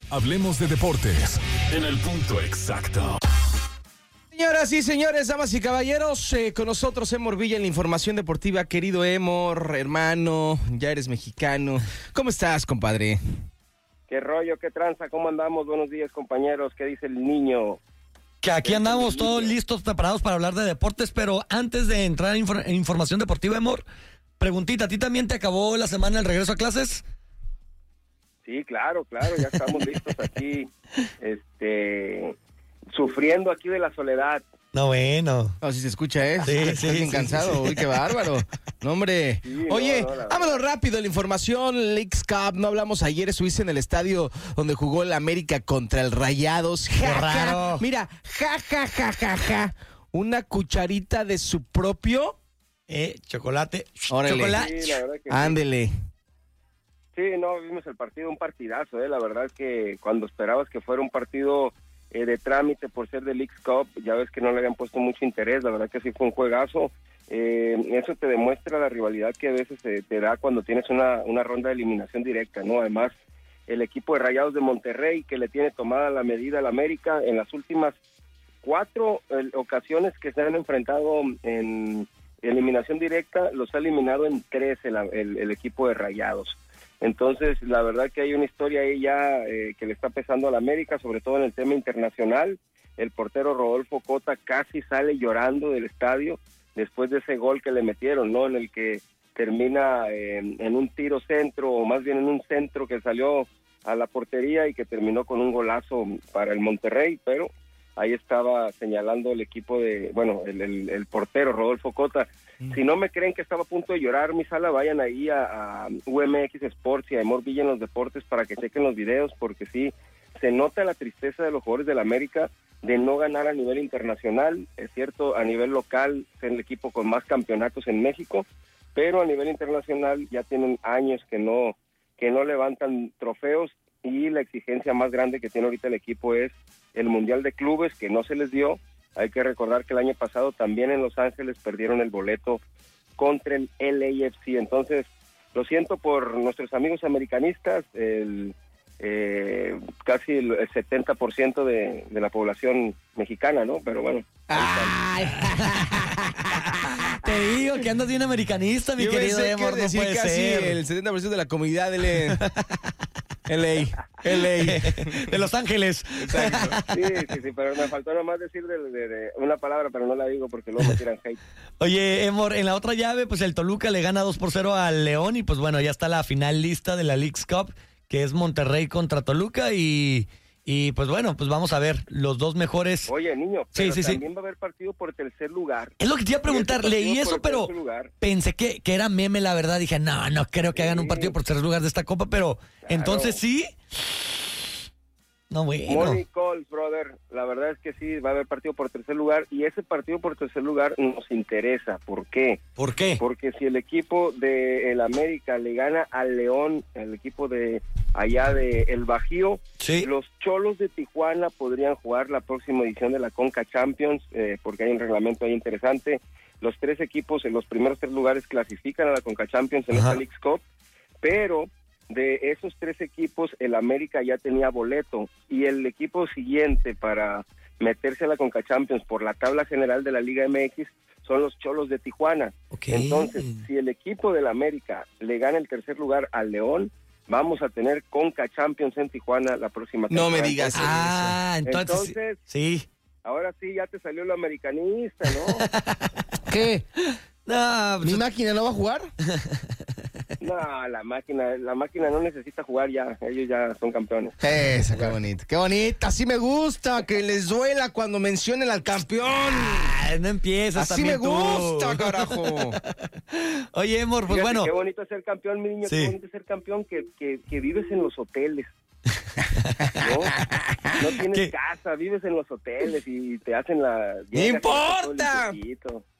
Hablemos de deportes en el punto exacto. Señoras y señores, damas y caballeros, con nosotros Emor Villa en la información deportiva. Querido Emor, hermano, ya eres mexicano. ¿Cómo estás, compadre? ¿Qué rollo, qué tranza? ¿Cómo andamos? Buenos días, compañeros. ¿Qué dice el niño? Que aquí andamos todos listos, preparados para hablar de deportes, pero antes de entrar en información deportiva, Emor, preguntita, ¿a ti también te acabó la semana el regreso a clases? Sí, claro, ya estamos listos aquí, sufriendo aquí de la soledad. No, bueno. No, si se escucha, ¿eh? Sí, Estás bien cansado. Uy, qué bárbaro. No, hombre. Sí, Oye, no, vámonos rápido. La información, Leagues Cup. No hablamos ayer. Estuviste en el estadio donde jugó el América contra el Rayados. Qué raro. Mira, ja. Una cucharita de su propio. Chocolate. Órale. Chocolate. Sí, la verdad que Ándele. sí, no, vimos el partido, un partidazo, la verdad es que cuando esperabas que fuera un partido de trámite por ser de Leagues Cup, ya ves que no le habían puesto mucho interés, la verdad que sí fue un juegazo. Eso te demuestra la rivalidad que a veces te da cuando tienes una ronda de eliminación directa, ¿no? Además, el equipo de Rayados de Monterrey, que le tiene tomada la medida al América, en las últimas 4 ocasiones que se han enfrentado en eliminación directa, los ha eliminado en 3 el equipo de Rayados. Entonces, la verdad que hay una historia ahí ya que le está pesando a la América, sobre todo en el tema internacional. El portero Rodolfo Cota casi sale llorando del estadio después de ese gol que le metieron, ¿no? En el que termina en un tiro centro, o más bien en un centro que salió a la portería y que terminó con un golazo para el Monterrey, pero ahí estaba señalando el equipo el portero Rodolfo Cota. Si no me creen que estaba a punto de llorar, mi sala, vayan ahí a UMX Sports y a Emor Villa en los deportes para que chequen los videos, porque sí, se nota la tristeza de los jugadores del América de no ganar a nivel internacional. Es cierto, a nivel local es el equipo con más campeonatos en México, pero a nivel internacional ya tienen años que no levantan trofeos, y la exigencia más grande que tiene ahorita el equipo es el Mundial de Clubes, que no se les dio. Hay que recordar que el año pasado también en Los Ángeles perdieron el boleto contra el LAFC. Entonces, lo siento por nuestros amigos americanistas, casi el 70% de la población mexicana, ¿no? Pero bueno. Ay. Te digo que andas bien americanista, mi querido Emor, no puede casi ser. el 70% de la comunidad de LA. De Los Ángeles. Exacto. Sí, pero me faltó nomás decir de una palabra, pero no la digo porque luego me tiran hate. Oye, Emor, en la otra llave, pues el Toluca le gana 2-0 al León y pues bueno, ya está la final lista de la Leagues Cup, que es Monterrey contra Toluca y pues bueno, pues vamos a ver los dos mejores. Oye, niño, pero también va a haber partido por tercer lugar. Es lo que te iba a preguntar, leí eso, pero pensé que era meme, la verdad. Dije, no creo que hagan un partido por tercer lugar de esta copa, pero claro. Entonces sí. No, bueno. Money calls, brother. La verdad es que sí, va a haber partido por tercer lugar, y ese partido por tercer lugar nos interesa. ¿Por qué? ¿Por qué? Porque si el equipo de el América le gana al León, el equipo de allá de El Bajío, sí, los Cholos de Tijuana podrían jugar la próxima edición de la Conca Champions, porque hay un reglamento ahí interesante. Los 3 equipos en los primeros 3 lugares clasifican a la Conca Champions en esta Leagues Cup, pero de esos 3 equipos el América ya tenía boleto, y el equipo siguiente para meterse a la Conca Champions por la tabla general de la Liga MX son los Cholos de Tijuana. Okay. Entonces, si el equipo del América le gana el tercer lugar al León, vamos a tener Conca Champions en Tijuana la próxima temporada. No me digas eso. Entonces sí. Ahora sí ya te salió lo americanista, ¿no? ¿Qué? No, ¿Mi máquina no va a jugar? No, la máquina no necesita jugar ya, ellos ya son campeones. Esa, qué bonito, qué bonita, así me gusta, que les duela cuando mencionen al campeón. No empiezas así también me gusta, carajo. Oye, Emor, pues fíjate, bueno. Qué bonito es ser campeón, mi niño, sí. Qué bonito es ser campeón, que vives en los hoteles. No tienes casa, vives en los hoteles y te hacen la... ¡No importa!